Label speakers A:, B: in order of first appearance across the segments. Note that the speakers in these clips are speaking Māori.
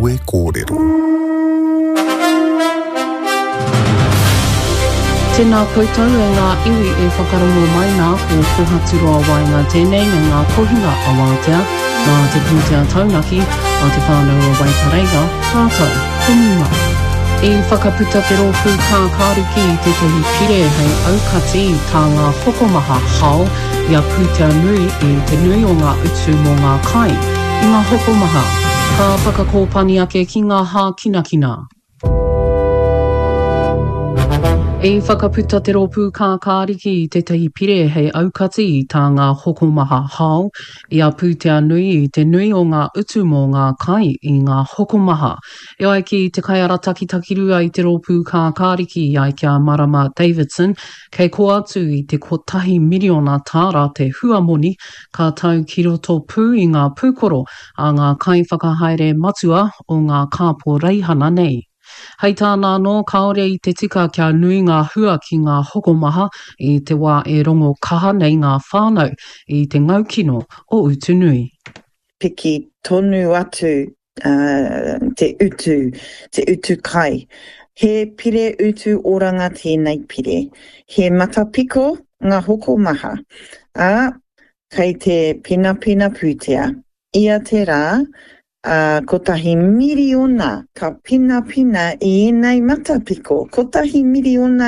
A: e kōrero.
B: Tēnā koutou e ngā iwi e whakarongo mai nā ko Pohaturoa Wainga tēnei me ngā kohinga a Wātea, nā te pūtea taunaki, nā te whānau o Waikareiga, tātou, kumima. E whakaputa te rōpū kā kāriki i tētahi pire hei aukati tā ngā hokomaha hao i a pūtea nui i te nui o ngā utu mō ngā kai. I ngā hokomaha, ka whakakōpani ake ki ngā hā kinakina. E whakaputa te rōpū kā kāriki i tētahi pire hei aukati i tā ngā hokomaha hao i a pūtea nui i te nui o ngā utu mō ngā kai i ngā hokomaha. E ai ki te kaiara takitakirua i te rōpū kā kāriki i ai kia Marama Davidson, kei ko atu i te 1 miliona tāra te huamoni ka tau ki roto pū i ngā pūkoro a ngā kai whakahaere matua o ngā kāpō reihana nei. Hei tāna no kaore i te tika kia nui ngā hua ki ngā hokomaha i te wā e rongo kaha nei ngā whānau i te ngaukino o utunui.
C: Piki tonu atu te utu kai. He pire utu oranga tēnei pire. He matapiko ngā hokomaha. Kei te pina pūtea. Ia te rā, kotahi miliona ka pina I enei matapiko. Kotahi miliona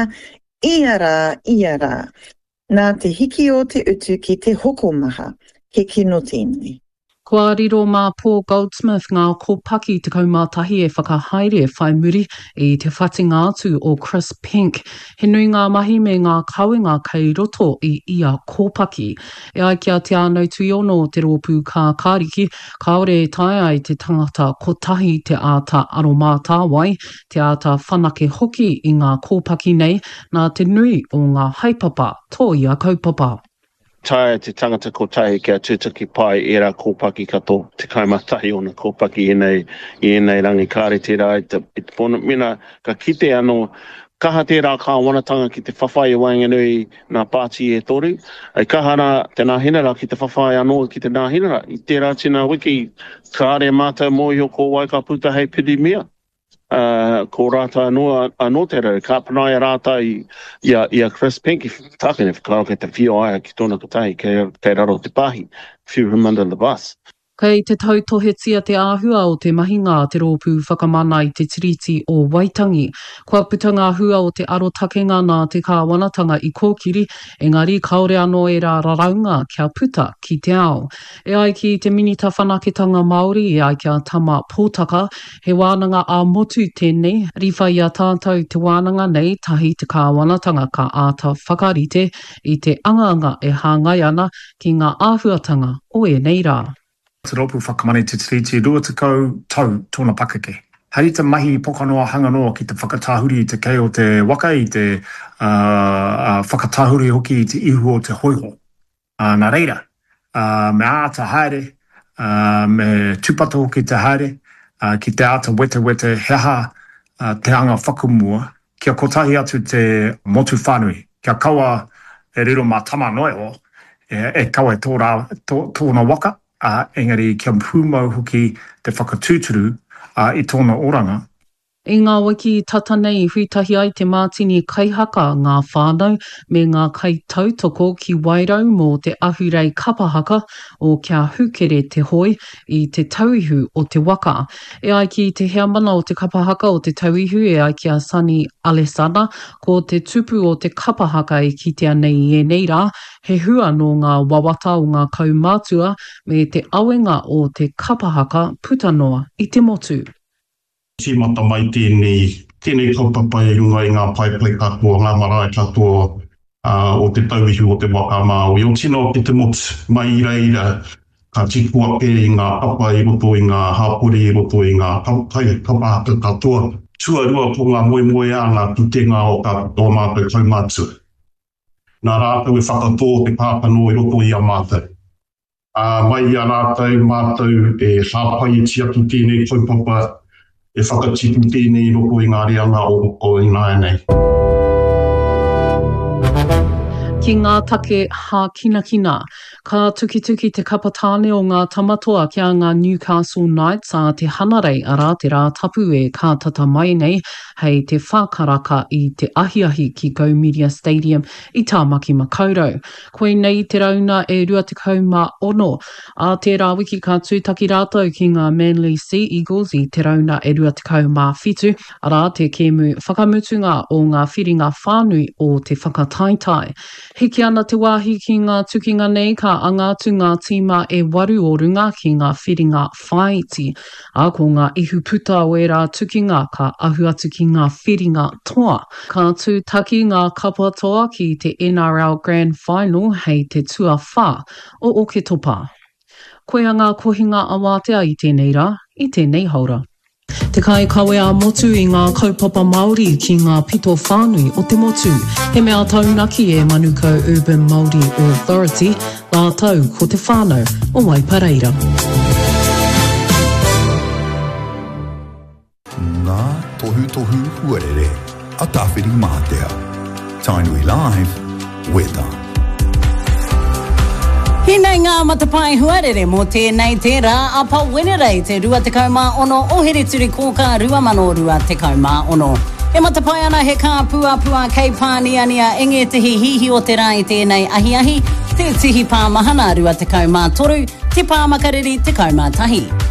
C: iara. Nā te hiki o te utu ki te hokomaha. He kino tēnei.
B: Kua riro mā Paul Goldsmith ngā kōpaki te kaumātahi e whakahaere whai muri i te whatinga atu o Chris Pink. He nui ngā mahi me ngā kauinga kei roto i ia kōpaki. E ai kia te anau tuiono te rōpū kā kāriki, kaore e tae ai te tangata kotahi te āta aromātā wai, te āta whanake hoki i ngā kōpaki nei, nā te nui o ngā haipapa, tō ia kaupapa.
D: Tae te tangata kotahi kia tūtaki pai i rā kōpaki kato, te kaimatahi o na kōpaki i nei rangi kāre te rā, i te pono mina ka kite anō, kaha tērā kā wanatanga ki te whawhai o Wainganui nā pāti e tori, ai kaha rā te nāhinara ki te whawhai anō ki te nāhinara, i tērā tina wiki kāre mātou mōhio ko Waika puta hei piri mea. Ko rāta anō te rau, ka panaia rāta i a Chris Pink i tākene whakaro kei te whio aia ki tōna kotahi kei raro te pahi, threw him under the bus.
B: Kei te tautohetia te āhua o te mahinga te rōpū whakamana i te tiriti o Waitangi. Kua puta ngā hua o te arotakenga nā te kāwanatanga i kōkiri, engari kaore anō e rā raraunga kia puta ki te ao. E ai ki te minita whanaketanga Māori e ai kia tama pōtaka, he wānanga a motu tēnei, riwha i a tātou te wānanga nei tahi te kāwanatanga ka āta whakarite i te anganga e hāngai ana ki ngā āhuatanga o e nei rā.
E: Te rōpū whakamane te tiriti rua te kau tau tōna pakake. Hei te mahi pokanoa hanganoa ki te whakatahuri te kei o te waka i te whakatahuri hoki i te ihu o te hoiho. Nā reira, me āta haere, me tūpata hoki te haere, ki te āta wete heha te anga whakumua, kia kotahi atu te motu whānui, kia kaua e riro mā tama noe o, e kaua tōna waka, engari kia mpūmau hoki te whakatūturu i tōna oranga.
B: I ngā wiki tata nei huitahi ai te mātini kaihaka ngā whānau me ngā kai tautoko ki wairau mō te ahurei kapahaka o kia hukere te hoi i te tauihu o te waka. E ai ki te heamana o te kapahaka o te tauihu e ai ki a Sani Alesana ko te tupu o te kapahaka e kitea nei e nei rā, he hua no ngā wawata o ngā kaumātua me te awenga o te kapahaka putanoa i te motu.
F: Tīmata mai tēnei kaupapa e runga i ngā paipai katoa, ngā marae katoa o te tauihu o te waka Māori. O tino ki te motu mai reira, ka tipua pe i ngā papa i roto i ngā hāpuri i roto i ngā kaupahaka katoa. Tuarua po ngā moe a ngā tutenga o katoa mātou kaumātua. Nā rātou e whakatō te pāpano i roto i a mātou. Mai a rātou mātou e hāpai e tiatu tēnei kaupapa e whakatipu tēnei roko i ngā reanga o i nāia nei.
B: Ki ngā take ha kina kina, ka tuki te kapatāne o ngā tamatoa kia ngā Newcastle Knights a te hanarei ara te rā tapu e ka tata mai nei hei te whākaraka I te ahiahi ki Go Media Stadium I Tāmaki Makaurau. Koe nei te rauna e 26 a te rā wiki ka tūtaki rātou ki ngā Manly Sea Eagles I te rauna e 27 ara te kēmu whakamutunga o ngā whiringa whānui o te whakataitai. Hiki ana te wāhi ki ngā tukinga nei ka angatu ngā tīma e 8 o runga ki ngā whiringa whaiti. A ko ngā ihu puta o e rā tukinga ka ahu atu ki ngā whiringa toa. Ka tūtaki ngā kapatoa ki te NRL Grand Final hei te tua whā o Oketopa. Koe a ngā kohinga awatea I tēnei rā, I tēnei haura. Te kai kawe a motu I ngā kaupapa Māori ki ngā pito whānui o te motu. He mea taunaki e Manukau Urban Māori Authority, la tau ko te whānau o Waipareira.
A: Ngā tohu huarere, a tawhiri mātea. Tainui Live, weather.
G: Hinei ngā matapai huarere mō tēnei te rā a pawenere te 26 o here turi kōka 2026. E matapai ana he kā pua kei pāniania enge tihi hihi o te rā I tēnei ahiahi, te tihi pāmahana 23, te pāmakariri te kaumatahi.